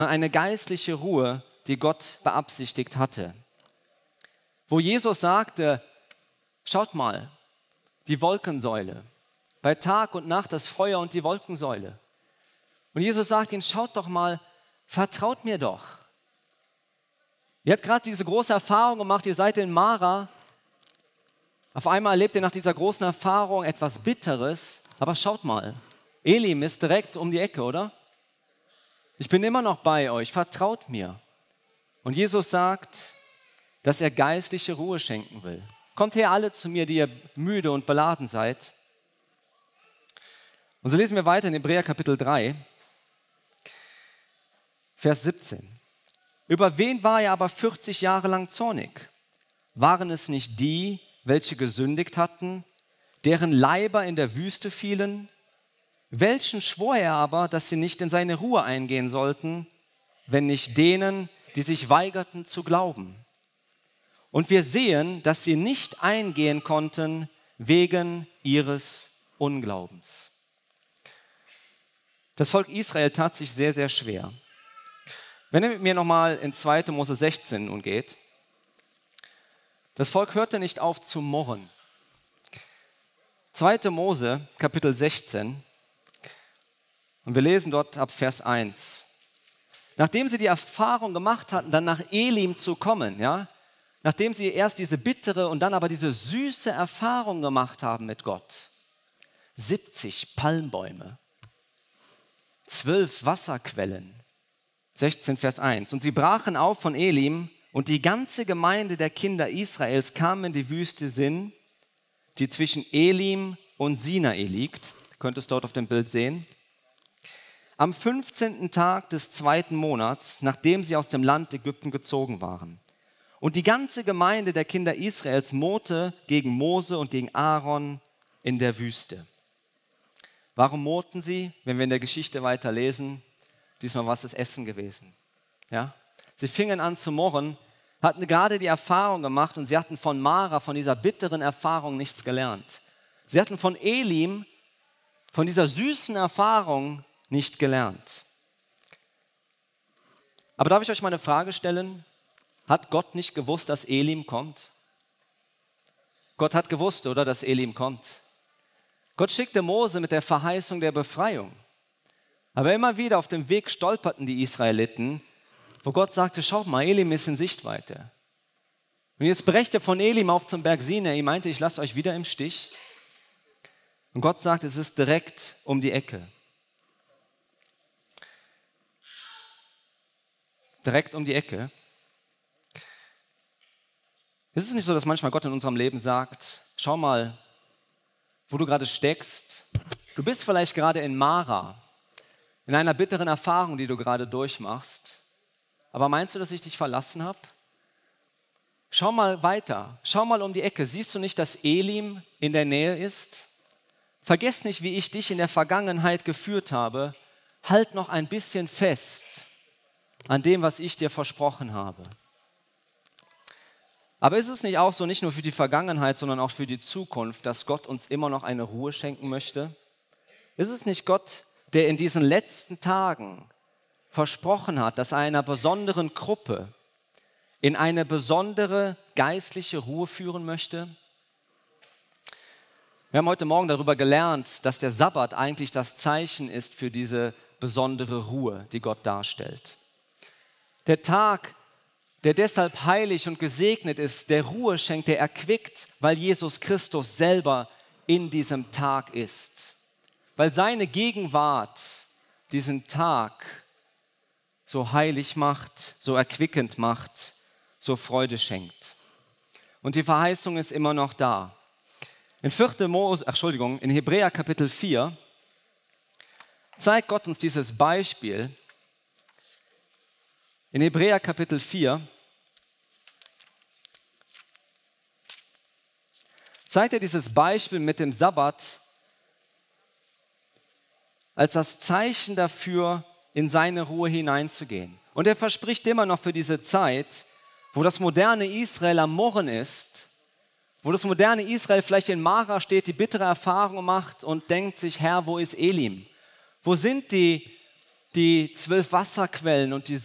eine geistliche Ruhe, die Gott beabsichtigt hatte. Wo Jesus sagte, schaut mal, die Wolkensäule, bei Tag und Nacht das Feuer und die Wolkensäule. Und Jesus sagt ihnen, schaut doch mal, vertraut mir doch. Ihr habt gerade diese große Erfahrung gemacht, ihr seid in Mara. Auf einmal erlebt ihr nach dieser großen Erfahrung etwas Bitteres. Aber schaut mal, Elim ist direkt um die Ecke, oder? Ich bin immer noch bei euch, vertraut mir. Und Jesus sagt, dass er geistliche Ruhe schenken will. Kommt her alle zu mir, die ihr müde und beladen seid. Und so lesen wir weiter in Hebräer Kapitel 3, Vers 17. Über wen war er aber 40 Jahre lang zornig? Waren es nicht die, welche gesündigt hatten, deren Leiber in der Wüste fielen? Welchen schwor er aber, dass sie nicht in seine Ruhe eingehen sollten, wenn nicht denen, die sich weigerten zu glauben? Und wir sehen, dass sie nicht eingehen konnten wegen ihres Unglaubens. Das Volk Israel tat sich sehr, sehr schwer. Wenn ihr mit mir nochmal in 2. Mose 16 nun geht, das Volk hörte nicht auf zu murren. 2. Mose, Kapitel 16, und wir lesen dort ab Vers 1. Nachdem sie die Erfahrung gemacht hatten, dann nach Elim zu kommen, ja, nachdem sie erst diese bittere und dann aber diese süße Erfahrung gemacht haben mit Gott, 70 Palmbäume, 12 Wasserquellen, 16 Vers 1. Und sie brachen auf von Elim und die ganze Gemeinde der Kinder Israels kam in die Wüste Sin, die zwischen Elim und Sinai liegt. Ihr könnt es dort auf dem Bild sehen. Am 15. Tag des 2. Monats, nachdem sie aus dem Land Ägypten gezogen waren. Und die ganze Gemeinde der Kinder Israels murrte gegen Mose und gegen Aaron in der Wüste. Warum murrten sie? Wenn wir in der Geschichte weiterlesen, diesmal war es das Essen gewesen. Ja? Sie fingen an zu murren, hatten gerade die Erfahrung gemacht und sie hatten von Mara, von dieser bitteren Erfahrung nichts gelernt. Sie hatten von Elim, von dieser süßen Erfahrung nicht gelernt. Aber darf ich euch mal eine Frage stellen? Hat Gott nicht gewusst, dass Elim kommt? Gott hat gewusst, oder, dass Elim kommt. Gott schickte Mose mit der Verheißung der Befreiung. Aber immer wieder auf dem Weg stolperten die Israeliten, wo Gott sagte, schaut mal, Elim ist in Sichtweite. Und jetzt brecht er von Elim auf zum Berg Sinai. Er meinte, ich lasse euch wieder im Stich. Und Gott sagt, es ist direkt um die Ecke. Direkt um die Ecke. Ist es nicht so, dass manchmal Gott in unserem Leben sagt, schau mal, wo du gerade steckst. Du bist vielleicht gerade in Mara, in einer bitteren Erfahrung, die du gerade durchmachst. Aber meinst du, dass ich dich verlassen habe? Schau mal weiter, schau mal um die Ecke. Siehst du nicht, dass Elim in der Nähe ist? Vergiss nicht, wie ich dich in der Vergangenheit geführt habe. Halt noch ein bisschen fest an dem, was ich dir versprochen habe. Aber ist es nicht auch so, nicht nur für die Vergangenheit, sondern auch für die Zukunft, dass Gott uns immer noch eine Ruhe schenken möchte? Ist es nicht Gott, der in diesen letzten Tagen versprochen hat, dass er einer besonderen Gruppe in eine besondere geistliche Ruhe führen möchte? Wir haben heute Morgen darüber gelernt, dass der Sabbat eigentlich das Zeichen ist für diese besondere Ruhe, die Gott darstellt. Der Tag, der deshalb heilig und gesegnet ist, der Ruhe schenkt, der erquickt, weil Jesus Christus selber in diesem Tag ist. Weil seine Gegenwart diesen Tag so heilig macht, so erquickend macht, so Freude schenkt. Und die Verheißung ist immer noch da. In Hebräer Kapitel 4 zeigt Gott uns dieses Beispiel. In Hebräer Kapitel 4 zeigt er dieses Beispiel mit dem Sabbat als das Zeichen dafür, in seine Ruhe hineinzugehen. Und er verspricht immer noch für diese Zeit, wo das moderne Israel am Murren ist, wo das moderne Israel vielleicht in Mara steht, die bittere Erfahrung macht und denkt sich, Herr, wo ist Elim? Wo sind die die 12 Wasserquellen und die